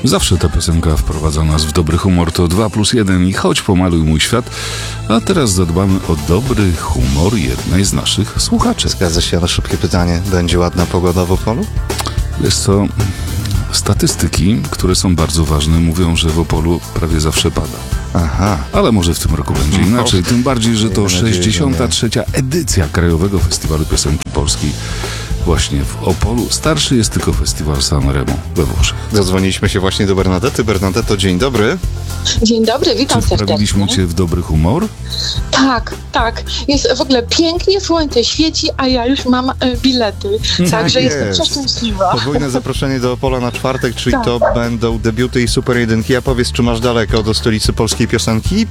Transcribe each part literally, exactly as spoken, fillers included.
Zawsze ta piosenka wprowadza nas w dobry humor, to dwa plus jeden i chodź pomaluj mój świat. A teraz zadbamy o dobry humor jednej z naszych słuchaczy. Zgadza się, ale szybkie pytanie. Będzie ładna pogoda w Opolu? Wiesz co, statystyki, które są bardzo ważne, mówią, że w Opolu prawie zawsze pada. Aha. Ale może w tym roku będzie inaczej, tym bardziej, że to sześćdziesiąta trzecia edycja Krajowego Festiwalu Piosenki Polskiej. Właśnie w Opolu. Starszy jest tylko festiwal Sanremo we Włoszech. Zadzwoniliśmy się właśnie do Bernadety. Bernadetto, dzień dobry. Dzień dobry, witam Czy wprawiliśmy serdecznie. cię w dobry humor? Tak, tak. Jest w ogóle pięknie, słońce świeci, a ja już mam e, bilety. Także jest. jestem przeszczęśliwa. Podwójne zaproszenie do Opola na czwartek, czyli Tak. to będą debiuty i super jedynki. A powiedz, czy masz daleko do stolicy polskiej piosenki?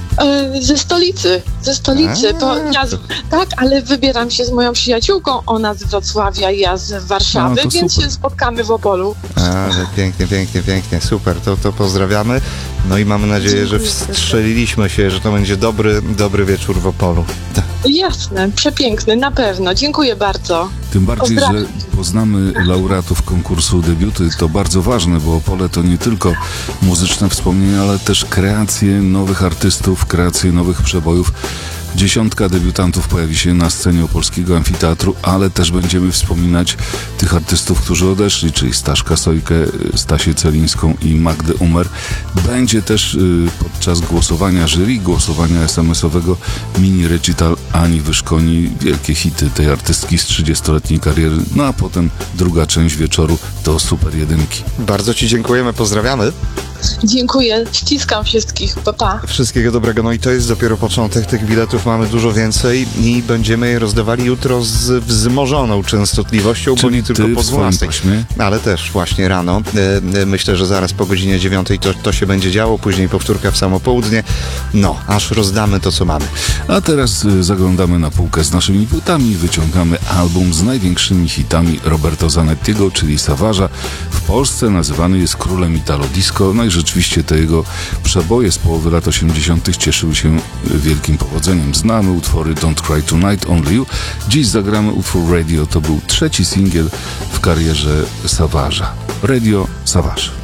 E, ze stolicy, ze stolicy. A, To ja z, to- tak, ale wybieram się z moją przyjaciółką, ona z Wrocławia, ja z Warszawy, No, to więc super. się spotkamy w Opolu. Ale pięknie, pięknie, pięknie. Super, to, to pozdrawiamy. No i mamy nadzieję, że Dziękuję wstrzeliliśmy się, że to będzie dobry, dobry wieczór w Opolu. Ta. Jasne, przepiękny, na pewno. Dziękuję bardzo. Tym bardziej, że Pozdrawiam. poznamy laureatów konkursu Debiuty. To bardzo ważne, bo Opole to nie tylko muzyczne wspomnienia, ale też kreacje nowych artystów, kreacje nowych przebojów. Dziesiątka debiutantów pojawi się na scenie Opolskiego Amfiteatru, ale też będziemy wspominać tych artystów, którzy odeszli, czyli Staszka Sojkę, Stasię Celińską i Magdę Umer. Będzie też y, podczas głosowania jury, głosowania es em esowego mini recital Ani Wyszkoni, wielkie hity tej artystki z trzydziestoletniej kariery, no a potem druga część wieczoru to super jedynki. Bardzo Ci dziękujemy, pozdrawiamy. Dziękuję, ściskam wszystkich. Pa, pa. Wszystkiego dobrego. No i to jest dopiero początek. Tych biletów mamy dużo więcej i będziemy je rozdawali jutro z wzmożoną częstotliwością, bo Czyli nie tylko ty po w swoim dwunastej. paśmie? Ale też właśnie rano. E, e, Myślę, że zaraz po godzinie dziewiątej to, to się będzie działo, później powtórka w samo południe. No, aż rozdamy to, co mamy. A teraz y, zaglądamy na półkę z naszymi płytami, wyciągamy album z największymi hitami Roberto Zanettiego, czyli Savage'a. W Polsce nazywany jest królem Italo Disco, no i rzeczywiście te jego przeboje z połowy lat osiemdziesiątych cieszyły się wielkim powodzeniem. Znamy utwory Don't Cry Tonight, Only You. Dziś zagramy utwór Radio, to był trzeci singiel w karierze Savage'a. Radio Savage.